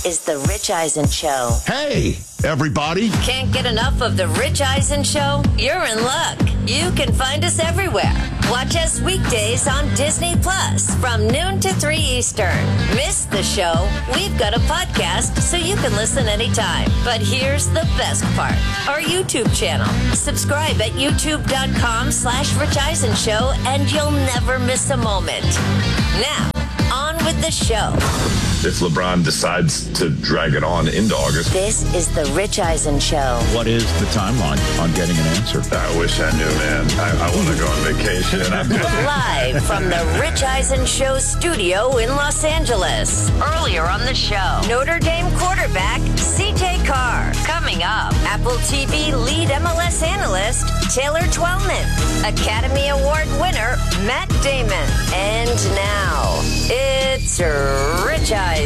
is The Rich Eisen Show. Hey, everybody. Can't get enough of The Rich Eisen Show? You're in luck. You can find us everywhere. Watch us weekdays on Disney Plus from noon to 3 Eastern. Miss the show? We've got a podcast so you can listen anytime. But here's the best part. Our YouTube channel. Subscribe at youtube.com/Rich Eisen Show and you'll never miss a moment. Now, on with the show. If LeBron decides to drag it on into August. This is The Rich Eisen Show. What is the timeline on getting an answer? I wish I knew, man. I want to go on vacation. Live from The Rich Eisen Show studio in Los Angeles. Earlier on the show, Notre Dame quarterback C.J. Carr. Coming up, Apple TV lead MLS analyst Taylor Twellman. Academy Award winner Matt Damon. And now, it's Rich Eisen.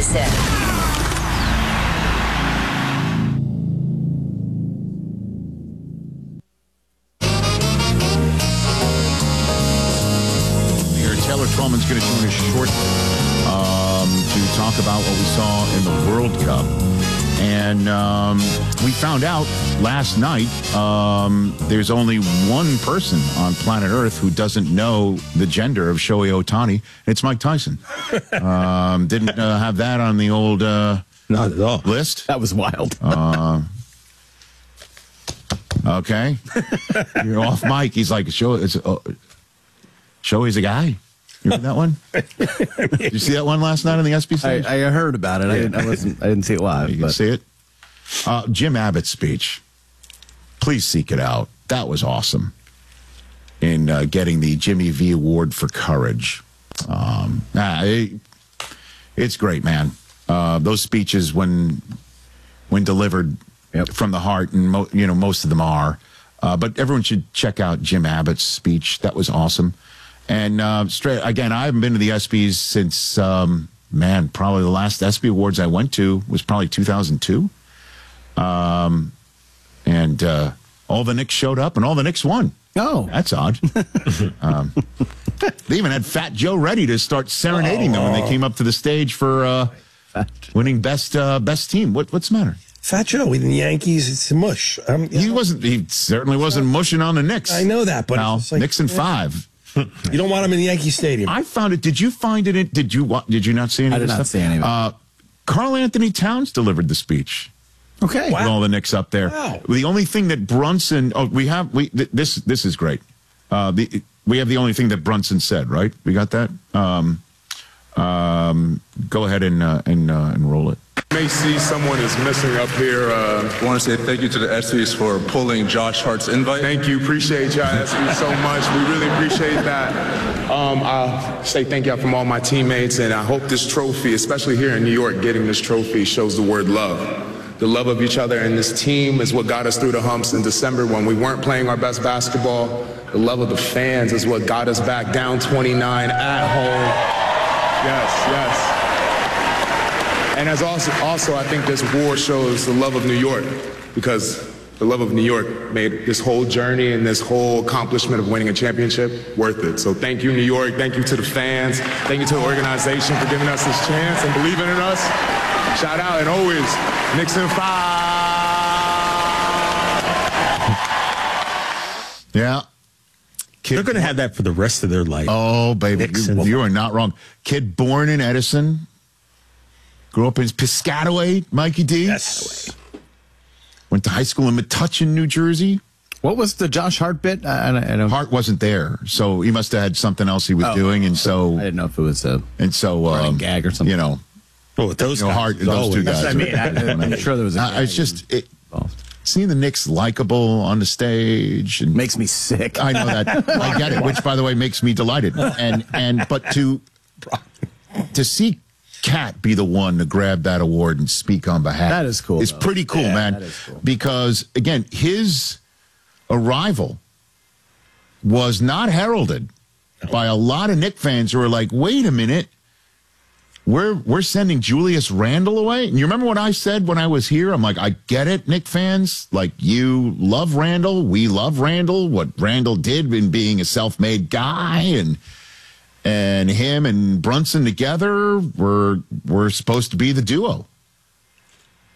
Taylor Twellman's going to join us shortly to talk about what we saw in the World Cup. And we found out last night there's only one person on planet Earth who doesn't know the gender of Shohei Ohtani. It's Mike Tyson. Didn't have that on the old not at all list. That was wild. Okay. You're off mic. He's like, Shohei's a guy. You heard that one? Did you see that one last night on the SB stage? I heard about it. I didn't see it live. You can see it. Jim Abbott's speech. Please seek it out. That was awesome. In getting the Jimmy V Award for Courage. It's great, man. Those speeches, when delivered from the heart, and most of them are. But everyone should check out Jim Abbott's speech. That was awesome. And again, I haven't been to the ESPYs since, probably the last ESPY Awards I went to was probably 2002. And all the Knicks showed up and all the Knicks won. Oh. That's odd. They even had Fat Joe ready to start serenading them when they came up to the stage for winning best team. What's the matter? Fat Joe with the Yankees, it's a mush. He certainly wasn't mushing on the Knicks. I know that, but well, like, Knicks in 5. You don't want him in the Yankee Stadium. I found it. Did you find it? Did you not see any? I of did this not stuff? see any of it. Karl Anthony Towns delivered the speech. Okay, With all the Knicks up there. Wow. The only thing that Brunson. This is great. We have the only thing that Brunson said. Right? We got that. Go ahead and roll it. You may see someone is missing up here. I want to say thank you to the ESPYs for pulling Josh Hart's invite. Thank you. Appreciate y'all ESPYs so much. We really appreciate that. I'll say thank y'all from all my teammates, and I hope this trophy, especially here in New York, getting this trophy shows the word love. The love of each other and this team is what got us through the humps in December when we weren't playing our best basketball. The love of the fans is what got us back down 29 at home. Yes. And as also, I think this award shows the love of New York, because the love of New York made this whole journey and this whole accomplishment of winning a championship worth it. So thank you, New York. Thank you to the fans. Thank you to the organization for giving us this chance and believing in us. Shout out, and always, Knicks in 5. Yeah. They're going to have that for the rest of their life. Oh, baby, you are not wrong. Kid born in Edison. Grew up in Piscataway, Mikey D. Yes. Went to high school in Metuchen, New Jersey. What was the Josh Hart bit? I don't. Hart wasn't there, so he must have had something else he was doing, and so I didn't know if it was a running gag or something. Well, those guys, Hart, those two guys. That's what I mean. I'm sure there was a gag it's just seeing the Knicks likable on the stage and makes me sick. I know that. I get it, which by the way makes me delighted. But to see Cat be the one to grab that award and speak on behalf. That is cool. It's pretty cool, man. That is cool. Because again, his arrival was not heralded by a lot of Knick fans who are like, "Wait a minute, we're sending Julius Randle away." And you remember what I said when I was here? I'm like, I get it, Knick fans. Like, you love Randle, we love Randle. What Randle did in being a self-made guy, and him and Brunson together were supposed to be the duo.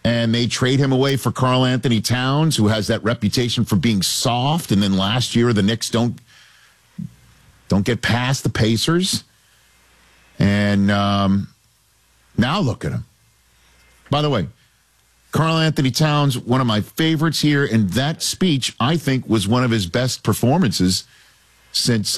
and they trade him away for Karl Anthony Towns, who has that reputation for being soft. And then last year, the Knicks don't get past the Pacers. And now look at him. By the way, Karl Anthony Towns, one of my favorites here, and that speech, I think, was one of his best performances since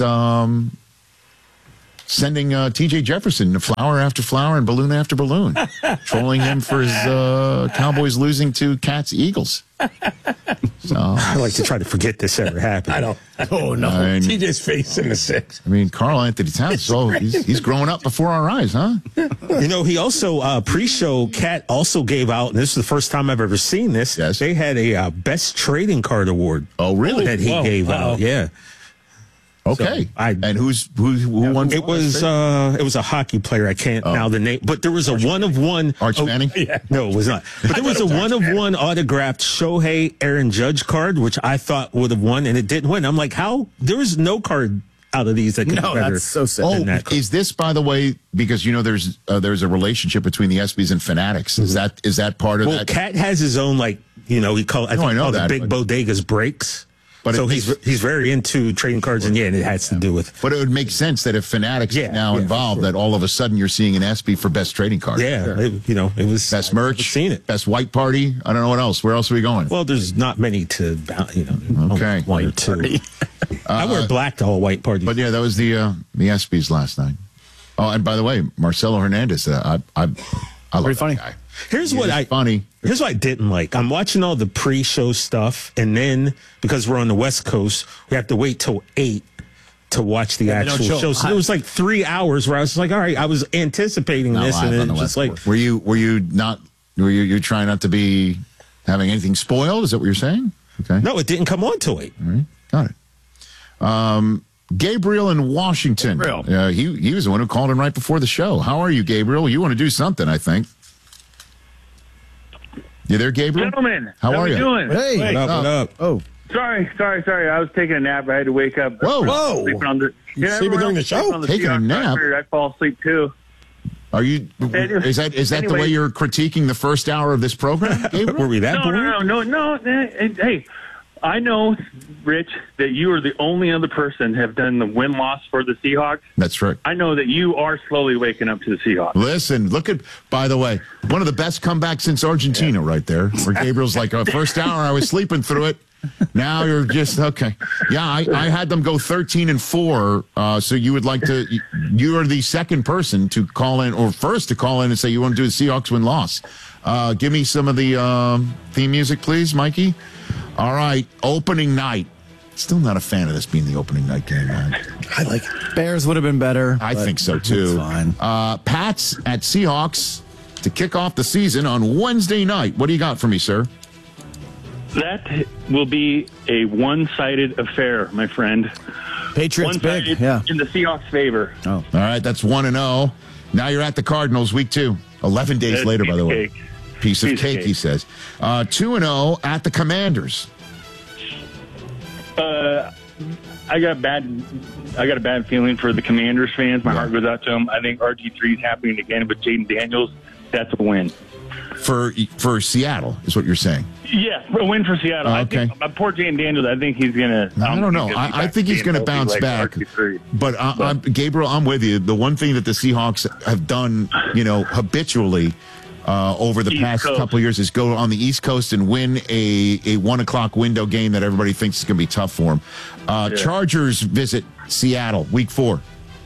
sending T.J. Jefferson to flower after flower and balloon after balloon, trolling him for his Cowboys losing to Eagles. So I like to try to forget this ever happened. I don't. Oh, no. TJ's face in the 6. I mean, Karl Anthony Towns, he's growing up before our eyes, huh? He also, pre-show, Cat also gave out, and this is the first time I've ever seen this, yes. They had a Best Trading Card Award. Oh, really? That he gave out, yeah. Okay. So and who won? It was a hockey player. I can't now the name, but there was a one-of-one. Arch Manning? Yeah. No, it was not. But there was a one-of-one autographed Shohei Aaron Judge card, which I thought would have won, and it didn't win. I'm like, how? There was no card out of these that could be better. That's so sad. Is this, by the way, because there's a relationship between the ESPYs and Fanatics? Is that part of that? Well, Cat has his own he called the big bodegas breaks. But so he's very into trading cards, and it has to do with. But it would make sense that if Fanatics is now involved, that all of a sudden you're seeing an ESPY for best trading card. Yeah, it was best merch. I've seen it. Best white party. I don't know what else. Where else are we going? Well, there's not many to Okay, one or two. I wear black to all white parties. But yeah, that was the ESPYs last night. Oh, and by the way, Marcelo Hernandez. I love pretty funny that guy. Here's what I didn't like. I'm watching all the pre-show stuff, and then because we're on the West Coast, we have to wait till 8 to watch the actual show. So it was like 3 hours where I was like, all right, I was anticipating this, and then just like, were you trying not to be having anything spoiled? Is that what you're saying? Okay. No, it didn't come on till 8. All right. Got it. Gabriel in Washington. He was the one who called in right before the show. How are you, Gabriel? You want to do something, I think. You there, Gabriel? Gentlemen, how are you doing? Hey, what up? Oh, sorry. I was taking a nap. I had to wake up. Whoa! Sleeping during the show? Taking a nap? I fall asleep too. Are you? Is that the way you're critiquing the first hour of this program, Gabriel? Were we that bored? No. Hey, I know, Rich, that you are the only other person have done the win-loss for the Seahawks. That's right. I know that you are slowly waking up to the Seahawks. Listen, by the way, one of the best comebacks since Argentina right there, where Gabriel's like, first hour, I was sleeping through it. Now you're just, okay. Yeah, I had them go 13-4, so you would like to, you are the second person to call in, or first to call in and say you want to do the Seahawks win-loss. Give me some of the theme music, please, Mikey. All right, opening night. Still not a fan of this being the opening night game, man. I like it. Bears would have been better. I think so, too. It's fine. Pats at Seahawks to kick off the season on Wednesday night. What do you got for me, sir? That will be a one-sided affair, my friend. Patriots big, in the Seahawks' favor. Oh, all right, that's 1-0. Now you're at the Cardinals, week 2. 11 days later, by the way. Piece of cake, he says. 2-0 at the Commanders. I got a bad feeling for the Commanders fans. My heart goes out to them. I think RG3 is happening again with Jaden Daniels. That's a win. For Seattle, is what you're saying. Yeah, a win for Seattle. Okay. I think, poor Jaden Daniels, I think he's going to... I don't know. I think he's going to bounce back. But Gabriel, I'm with you. The one thing that the Seahawks have done, habitually over the past couple of years is go on the East Coast and win a 1 o'clock window game that everybody thinks is going to be tough for them. Chargers visit Seattle, week 4.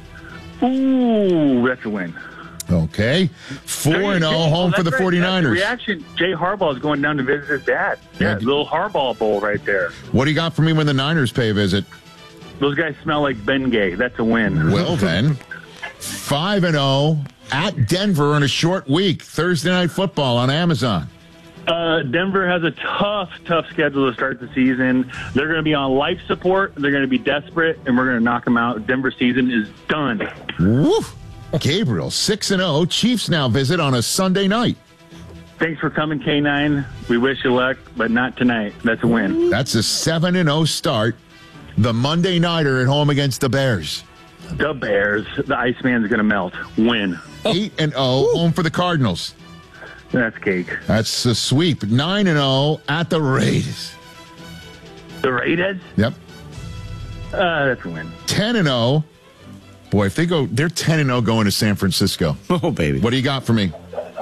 Ooh, that's a win. Okay. 4-0 home for the 49ers. Reaction, Jay Harbaugh is going down to visit his dad. Yeah, little Harbaugh Bowl right there. What do you got for me when the Niners pay a visit? Those guys smell like Bengay. That's a win. Well, then, 5-0 at Denver in a short week. Thursday Night Football on Amazon. Denver has a tough schedule to start the season. They're going to be on life support. They're going to be desperate, and we're going to knock them out. Denver season is done. Woof. Gabriel, 6-0. Chiefs now visit on a Sunday night. Thanks for coming, K9. We wish you luck, but not tonight. That's a win. That's a 7-0 start. The Monday nighter at home against the Bears. The Bears. The Iceman's going to melt. Win. 8-0 home for the Cardinals. That's cake. That's a sweep. 9-0 at the Raiders. The Raiders? Yep. That's a win. 10-0. Boy, if they go, they're 10-0 going to San Francisco. Oh, baby. What do you got for me?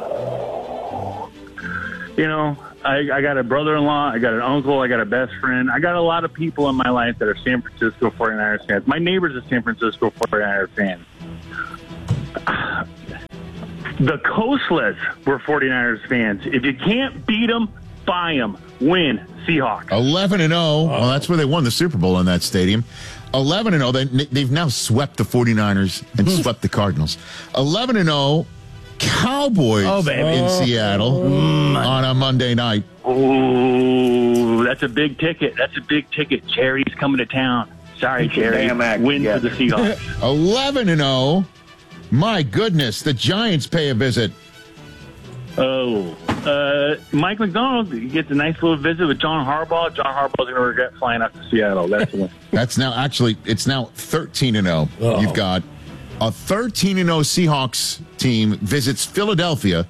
You know, I got a brother-in-law, I got an uncle, I got a best friend. I got a lot of people in my life that are San Francisco 49ers fans. My neighbor's a San Francisco 49ers fan. The Coastless were 49ers fans. If you can't beat them, buy them. Win. Seahawks. 11-0. Well, that's where they won the Super Bowl in that stadium. 11-0. They've now swept the 49ers and swept the Cardinals. 11-0. Cowboys in Seattle on a Monday night. Oh, that's a big ticket. That's a big ticket. Cherry's coming to town. Sorry, Cherry. Win for the Seahawks. 11-0. My goodness, the Giants pay a visit. Oh, Mike McDonald gets a nice little visit with John Harbaugh. John Harbaugh's going to regret flying out to Seattle. That's the one. That's now actually, it's now 13-0. Oh. You've got a 13-0 Seahawks team visits Philadelphia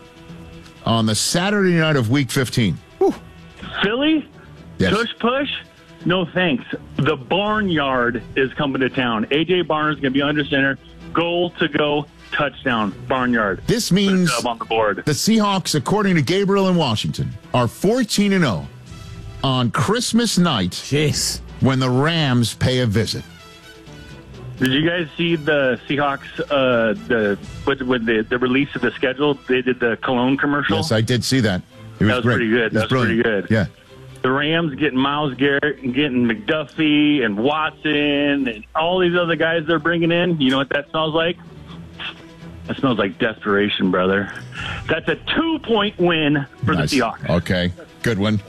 on the Saturday night of Week 15. Whew. Philly? Yes. Push? No thanks. The Barnyard is coming to town. A.J. Barnes is going to be under center. Goal to go. Touchdown. Barnyard. This means on the board. The Seahawks, according to Gabriel in Washington, are 14-0 on Christmas night. Jeez. When the Rams pay a visit. Did you guys see the Seahawks, with the release of the schedule? They did the Cologne commercial? Yes, I did see that. It was that was great. pretty good. That was pretty good. Yeah. The Rams getting Myles Garrett and getting McDuffie and Watson and all these other guys they're bringing in. You know what that smells like? That smells like desperation, brother. That's a 2-point win for the Seahawks. Okay, good one.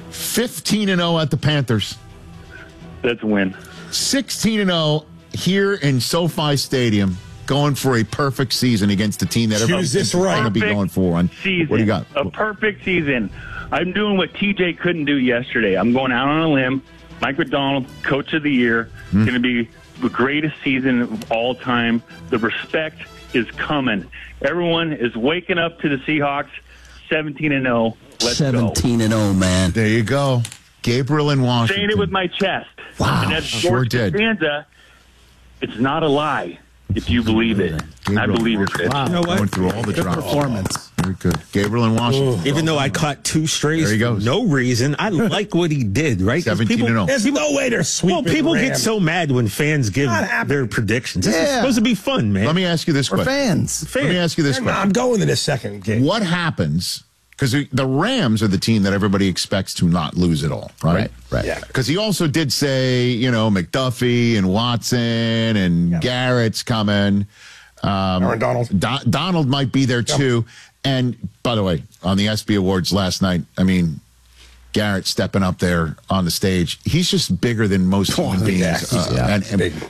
15-0 at the Panthers. That's a win. 16-0 here in SoFi Stadium, going for a perfect season against the team that everyone's going to be going for one. Season. What do you got? A perfect season. I'm doing what TJ couldn't do yesterday. I'm going out on a limb. Mike McDonald, Coach of the Year, going to be the greatest season of all time. The respect is coming. Everyone is waking up to the Seahawks. 17-0. Let's 17-0, man. There you go. Gabriel in Washington. Saying it with my chest. Wow, and that's sure did. Costanza, it's not a lie if you believe it. Gabriel, I believe it. Wow. You know what? Going through all the Good drops. performance. Very good. Gabriel in Washington. Even though I caught 2 strays There he for goes. no reason, I like what he did, right? 17-0. There's no way they're sweeping. Well, people Rams. get so mad when fans give their predictions. This is supposed to be fun, man. Let me ask you this We're question. fans. Let me ask you this I'm question. going to this second game. What happens? Because the Rams are the team that everybody expects to not lose at all, right? Right. Yeah. Because he also did say, McDuffie and Watson and Garrett's coming. Aaron Donald. Donald might be there too. And by the way, on the ESPY Awards last night, Garrett stepping up there on the stage. He's just bigger than most human beings. And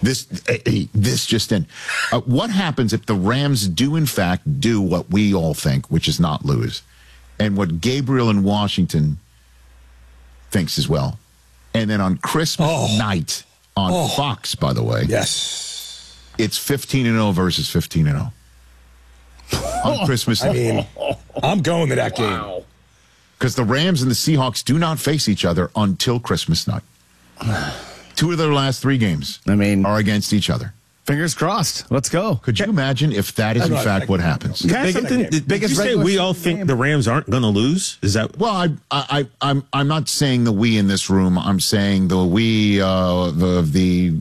this just in. What happens if the Rams do in fact do what we all think, which is not lose, and what Gabriel in Washington thinks as well, and then on Christmas night on Fox, by the way, Yes. it's 15-0 versus 15-0 on Christmas night. I'm going to that game. Because the Rams and the Seahawks do not face each other until Christmas night. 2 of their last 3 games are against each other. Fingers crossed. Let's go. Could you imagine if that is in fact what happens? Can I ask something? Did you say we all think the Rams aren't going to lose? Is that? Well, I'm not saying the we in this room. I'm saying the we the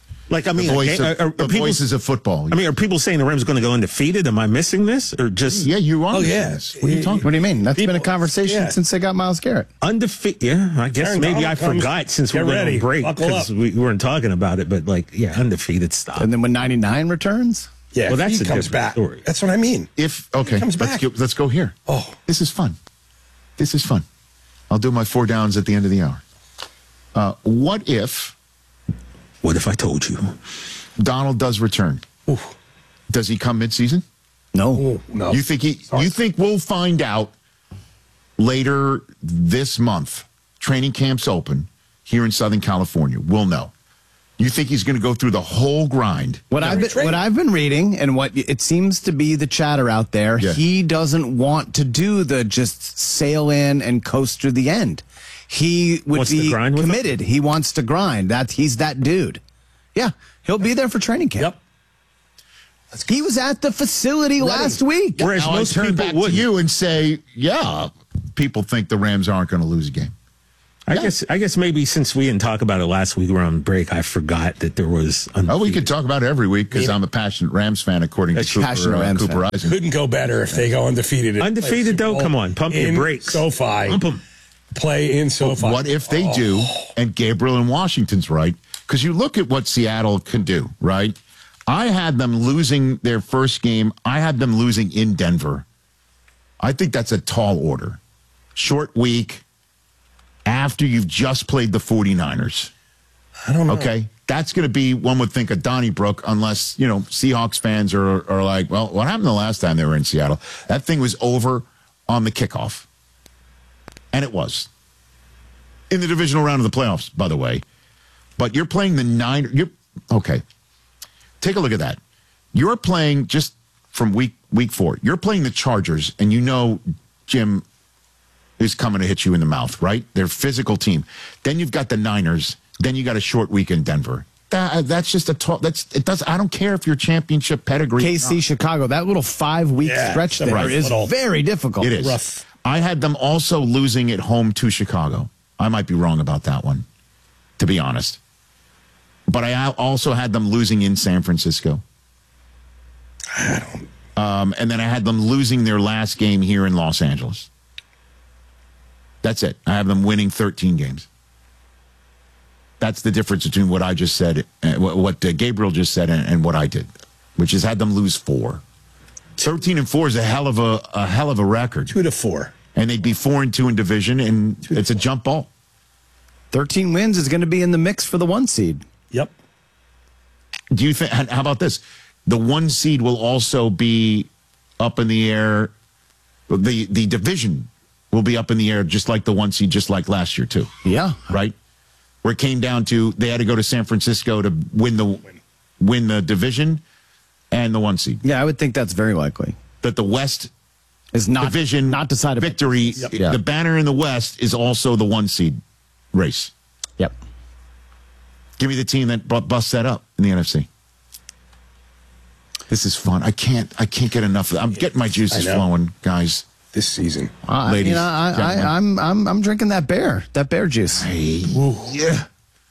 voices of football. Are people saying the Rams are going to go undefeated? Am I missing this, or just? Yeah, you are. Oh, yeah. This. What are you talking? What do you mean? That's been a conversation since they got Myles Garrett. Undefeated? Yeah, I guess Aaron maybe Donald I forgot since we went on break because we weren't talking about it. But undefeated stop. And then when 99 returns? Yeah, well, that's he a comes different back. story. That's what I mean. Comes back. Let's go here. Oh, this is fun. This is fun. I'll do my 4 downs at the end of the hour. What if I told you Donald does return? Oof. Does he come midseason? No. No. You think we'll find out later this month? Training camps open here in Southern California. We'll know. You think he's going to go through the whole grind? What I've been reading and what it seems to be the chatter out there, he doesn't want to do the just sail in and coast through the end. He would be committed. He wants to grind. He's that dude. Yeah, he'll be there for training camp. Yep. He was at the facility last week. Whereas most people back to you and say, yeah, people think the Rams aren't going to lose a game. I guess maybe since we didn't talk about it last week, we're on break. I forgot that there was. We could talk about it every week because I'm a passionate Rams fan, according to Cooper Eisen. Couldn't go better if they go undefeated. Undefeated though, come on, pump your brakes. SoFi, pump them. Play in SoFi. What if they do? And Gabriel in Washington's right, because you look at what Seattle can do, right? I had them losing their first game. I had them losing in Denver. I think that's a tall order. Short week. After you've just played the 49ers. I don't know. Okay. That's going to be, one would think, a Donnybrook, unless, Seahawks fans are like, well, what happened the last time they were in Seattle? That thing was over on the kickoff. And it was. In the divisional round of the playoffs, by the way. But you're playing the Niners. Okay. Take a look at that. You're playing just from week 4. You're playing the Chargers, and Jim is coming to hit you in the mouth, right? They're a physical team. Then you've got the Niners. Then you got a short week in Denver. That's just I don't care if you're championship pedigree. KC, Chicago, that little 5-week stretch there is very difficult. It is. Rough. I had them also losing at home to Chicago. I might be wrong about that one, to be honest. But I also had them losing in San Francisco. And then I had them losing their last game here in Los Angeles. That's it. I have them winning 13 games. That's the difference between what I just said, what Gabriel just said, and what I did, which is had them lose 4. 13-4 is a hell of a record. 2-4, and they'd be 4-2 in division, and it's a jump ball. 13 wins is going to be in the mix for the 1 seed. Yep. Do you think? How about this? The 1 seed will also be up in the air. The division will be up in the air, just like the 1 seed, just like last year too. Yeah. Right. Where it came down to they had to go to San Francisco to win the division and the 1 seed. Yeah, I would think that's very likely. That the West is not division not decided victory. Yep. The banner in the West is also the 1 seed race. Yep. Give me the team that busts that up in the NFC. This is fun. I can't get enough of that. I'm getting my juices flowing, guys. This season, ladies. I'm drinking that bear juice. Hey, yeah.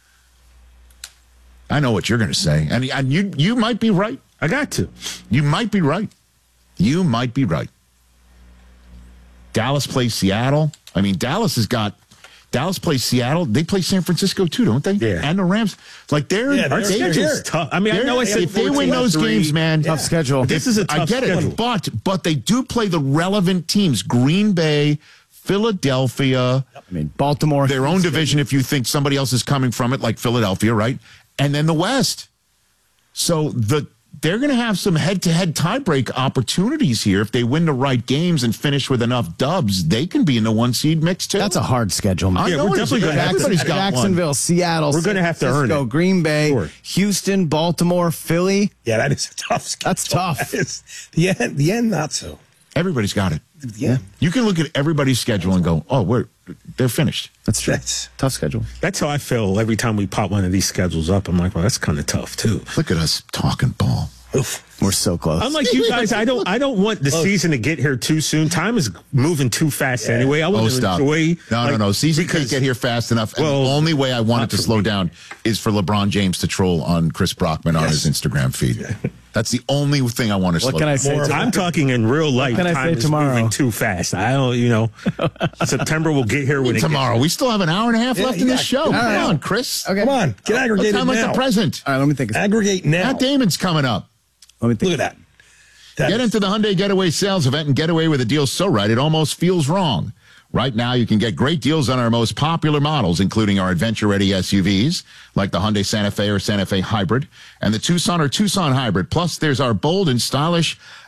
I know what you're going to say, and you might be right. I got to. You might be right. You might be right. Dallas plays Seattle. I mean, Dallas plays Seattle. They play San Francisco too, don't they? Yeah. And the Rams. Like they're tough. I mean, I know I said if they win those games, man, tough schedule. This is a tough schedule. But they do play the relevant teams: Green Bay, Philadelphia. I mean, Baltimore, their own division. If you think somebody else is coming from it, like Philadelphia, right? And then the West. So they're going to have some head-to-head tiebreak opportunities here. If they win the right games and finish with enough dubs, they can be in the 1 seed mix too. That's a hard schedule, man. We're definitely going to have Jacksonville, Seattle, we're going to have to earn it. Green Bay, Houston, Baltimore, Philly. Yeah, that is a tough schedule. That's tough. That is, the end, not so. Everybody's got it. Yeah. You can look at everybody's schedule and go, they're finished. That's true. Tough schedule. That's how I feel every time we pop one of these schedules up. I'm like, well, that's kind of tough too. Look at us talking ball. Oof. We're so close. I'm like you guys. I don't want the season to get here too soon. Time is moving too fast anyway. I want to enjoy. No. Season can't get here fast enough. And the only way I want it to slow down is for LeBron James to troll on Chris Brockman on his Instagram feed. That's the only thing I want to slow down. What can I say? I'm talking in real life. What can I say tomorrow? Moving too fast. I don't. September will get here when tomorrow. We still have an hour and a half left in this show. Come on, Chris. Okay. Come on, get aggregated now. Like the present. All right, let me think. Aggregate now. Matt Damon's coming up. Let me think. Look at that. Get into the Hyundai Getaway sales event and get away with a deal so right it almost feels wrong. Right now, you can get great deals on our most popular models, including our adventure-ready SUVs, like the Hyundai Santa Fe or Santa Fe Hybrid, and the Tucson or Tucson Hybrid. Plus, there's our bold and stylish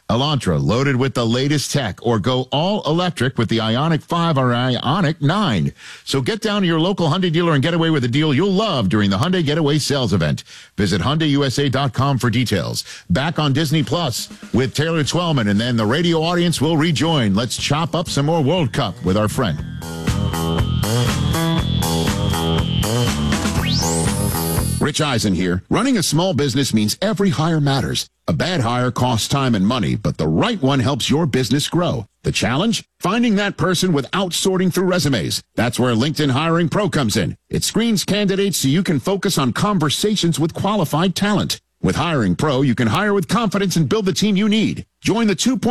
Elantra, loaded with the latest tech, or go all electric with the Ioniq 5 or Ioniq 9. So get down to your local Hyundai dealer and get away with a deal you'll love during the Hyundai Getaway Sales Event. Visit HyundaiUSA.com for details. Back on Disney Plus with Taylor Twellman, and then the radio audience will rejoin. Let's chop up some more World Cup with our friend. Rich Eisen here. Running a small business means every hire matters. A bad hire costs time and money, but the right one helps your business grow. The challenge? Finding that person without sorting through resumes. That's where LinkedIn Hiring Pro comes in. It screens candidates so you can focus on conversations with qualified talent. With Hiring Pro, you can hire with confidence and build the team you need. Join the 2.0